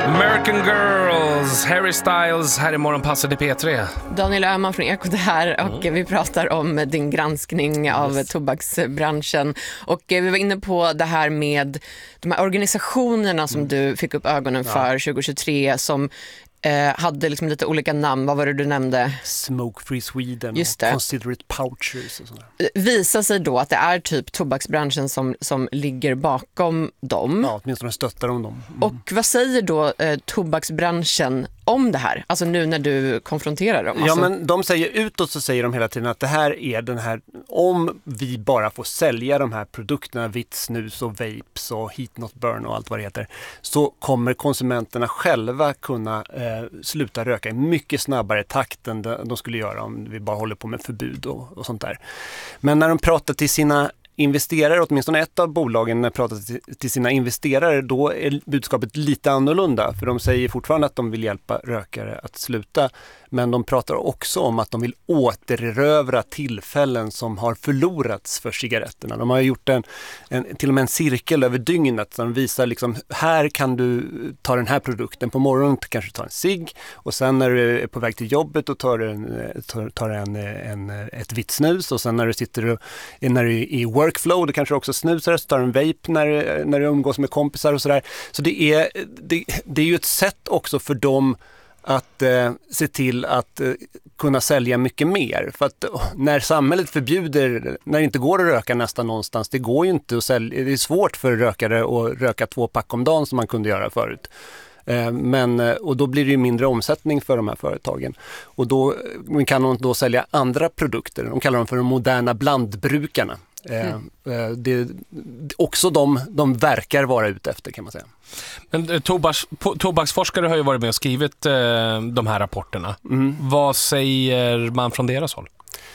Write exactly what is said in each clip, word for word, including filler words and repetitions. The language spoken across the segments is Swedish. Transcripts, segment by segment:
American Girls, Harry Styles här i Morgonpasset i P tre. Daniel Öhman från Ekot här och mm. vi pratar om din granskning av yes. tobaksbranschen. Och vi var inne på det här med de här organisationerna som mm. du fick upp ögonen ja. för tjugohundratjugotre som eh, hade liksom lite olika namn. Vad var det du nämnde? Smoke Free Sweden Just och Considerate Pouchers och sådär. Visar sig då att det är typ tobaksbranschen som, som ligger bakom dem. Ja, åtminstone stöttar de dem. Mm. Och vad säger då eh, tobaksbranschen om det här? Alltså nu när du konfronterar dem. Ja, alltså... men de säger utåt så säger de hela tiden att det här är den här, om vi bara får sälja de här produkterna, vitt snus och vapes och heat not burn och allt vad det heter, så kommer konsumenterna själva kunna eh, sluta röka i mycket snabbare takt än de skulle göra om vi bara håller på med förbud och, och sånt där. Men när de pratar till sina investerare, åtminstone ett av bolagen pratar till sina investerare, då är budskapet lite annorlunda. För de säger fortfarande att de vill hjälpa rökare att sluta. Men de pratar också om att de vill återerövra tillfällen som har förlorats för cigaretterna. De har gjort en, en, till och med en cirkel över dygnet som visar liksom, här kan du ta den här produkten på morgonen, kanske ta en cigg, och sen när du är på väg till jobbet och tar en, tar, tar en, en, ett vitt snus, och sen när du sitter och, när du är i workflow, du kanske också snusar, så tar du en vape när, när du umgås med kompisar och sådär. Så det är, det, det är ju ett sätt också för dem att eh, se till att eh, kunna sälja mycket mer. För att oh, när samhället förbjuder, när det inte går att röka nästan någonstans, det går ju inte att sälja, det är svårt för rökare att röka två pack om dagen som man kunde göra förut. Eh, men, och då blir det ju mindre omsättning för de här företagen. Och då kan de då sälja andra produkter, de kallar dem för de moderna blandbrukarna. Mm. Eh, det, också de, de verkar vara ute efter, kan man säga. Men tobaks, tobaksforskare har ju varit med och skrivit eh, de här rapporterna. Mm. Vad säger man från deras håll?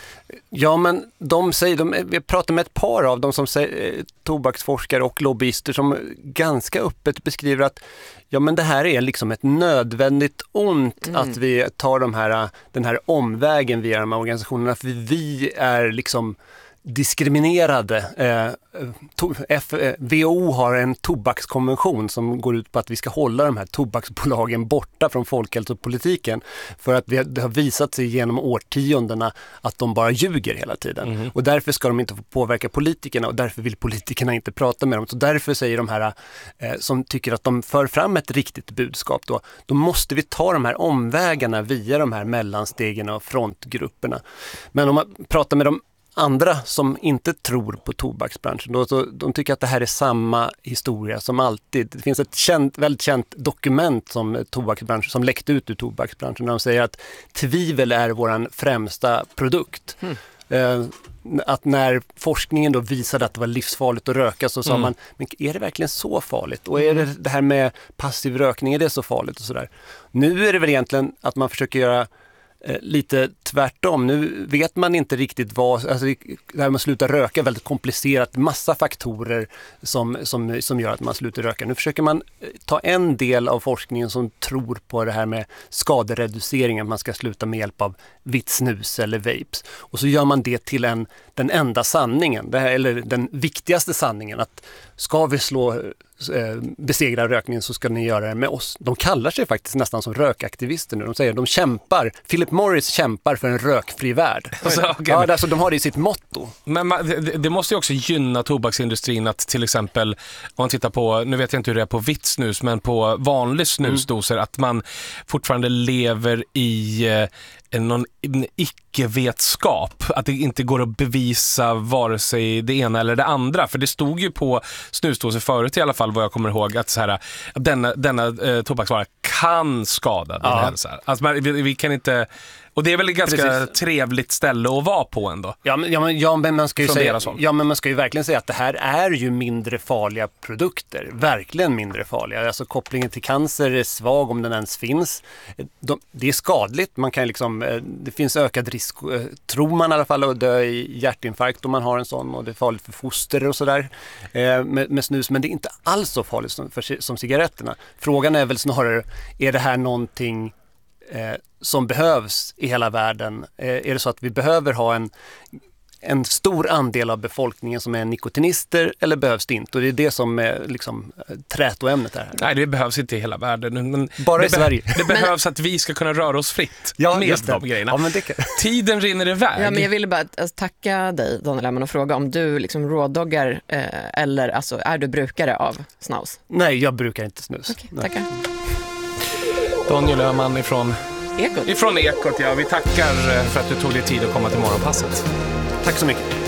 Ja, men de säger, de, vi pratar med ett par av dem som säger, tobaksforskare och lobbyister som ganska öppet beskriver att ja, men det här är liksom ett nödvändigt ont mm. att vi tar de här, den här omvägen via de här organisationerna, för vi är liksom diskriminerade. Eh, to, F, eh, W H O har en tobakskonvention som går ut på att vi ska hålla de här tobaksbolagen borta från folkhälsopolitiken, för att vi, det har visat sig genom årtiondena att de bara ljuger hela tiden. Mm. Och därför ska de inte få påverka politikerna, och därför vill politikerna inte prata med dem. Så därför säger de här eh, som tycker att de för fram ett riktigt budskap, då, då måste vi ta de här omvägarna via de här mellanstegen och frontgrupperna. Men om man pratar med de andra som inte tror på tobaksbranschen, då, så, de tycker att det här är samma historia som alltid. Det finns ett känt, väldigt känt dokument som tobaksbranschen, som läckt ut ur tobaksbranschen, där de säger att tvivel är våran främsta produkt. Mm. Eh, att när forskningen då visade att det var livsfarligt att röka, så sa mm. man, men är det verkligen så farligt? Och är det det här med passiv rökning, är det så farligt och sådär? Nu är det väl egentligen att man försöker göra lite tvärtom. Nu vet man inte riktigt vad, alltså det här med att sluta röka är väldigt komplicerat, massa faktorer som, som, som gör att man slutar röka. Nu försöker man ta en del av forskningen som tror på det här med skadereducering, att man ska sluta med hjälp av vitt snus eller vapes, och så gör man det till en, den enda sanningen, det här, eller den viktigaste sanningen, att ska vi slå besegra rökningen så ska ni göra det med oss. De kallar sig faktiskt nästan som rökaktivister nu. De säger de kämpar, Philip Morris kämpar för en rökfri värld. Alltså, okay, ja, alltså, de har det i sitt motto. Men man, det, det måste ju också gynna tobaksindustrin att till exempel, om man tittar på, nu vet jag inte hur det är på vitt snus, men på vanlig snusdoser, mm. att man fortfarande lever i eh, någon icke-vetskap, att det inte går att bevisa vare sig det ena eller det andra, för det stod ju på snusdoser förut i alla fall, vad jag kommer ihåg, att, så här, att denna, denna eh, tobaksvara kan skada din ja. hälsa. Alltså, man, vi, vi kan inte, och det är väl ett ganska Precis. trevligt ställe att vara på ändå. Ja, men, ja, men, ja, men man ska ju säga, ja, men man ska ju verkligen säga att det här är ju mindre farliga produkter. Verkligen mindre farliga. Alltså kopplingen till cancer är svag om den ens finns. De, det är skadligt. Man kan liksom, det finns ökad risk, tror man i alla fall, att dö i hjärtinfarkt om man har en sån, och det är farligt för foster och sådär eh, med, med snus. Men det är inte alls så farligt som, för, som cigaretterna. Frågan är väl snarare, är det här någonting eh, som behövs i hela världen? Eh, är det så att vi behöver ha en en stor andel av befolkningen som är nikotinister eller behövs det inte? Och det är det som är liksom trätoämnet här. Nej, det behövs inte i hela världen. Men bara i det Sverige. Be- det behövs att vi ska kunna röra oss fritt ja, med just det. de grejerna. Ja, men det kan... Tiden rinner iväg. Ja, men jag ville bara alltså, tacka dig, Daniel Öhman, och fråga om du liksom rådoggar eh, eller alltså, är du brukare av snaus? Nej, jag brukar inte snus. Okej, tackar. Daniel Öhman ifrån Ekot. Ifrån Ekot, ja. Vi tackar för att du tog dig tid att komma till Morgonpasset. Tack så mycket.